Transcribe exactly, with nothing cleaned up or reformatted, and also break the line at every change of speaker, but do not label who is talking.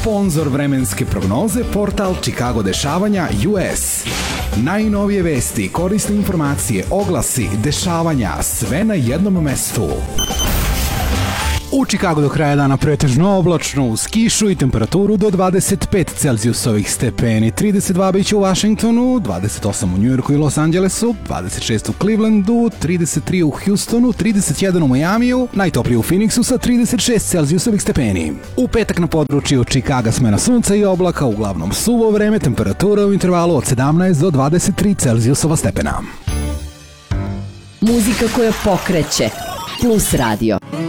Sponzor vremenske prognoze portal Chicago dešavanja U S. Najnovije vesti, korisne informacije, oglasi, dešavanja, sve na jednom mestu. U Chicagu do kraja dana pretežno oblačno uz kišu i temperaturu do dvadeset pet Celzijusovih stepeni, trideset dva biće u Washingtonu, dvadeset osam u Njujorku i Los Angelesu, dvadeset šest u Clevelandu, trideset tri u Houstonu, trideset jedan u Majamiju, najtoplije u Phoenixu sa trideset šest Celzijusovih stepeni. U petak na području Chicaga smena sunca i oblaka, uglavnom suvo vreme, temperatura u intervalu od sedamnaest do dvadeset tri Celzijusova stepena.
Muzika koja pokreće. Plus radio.